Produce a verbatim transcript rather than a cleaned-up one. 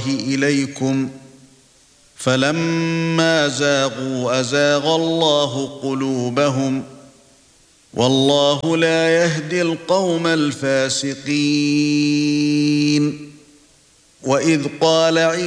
إليكم فلما زاغوا أزاغ الله قلوبهم والله لا يهدي القوم الفاسقين وإذ قال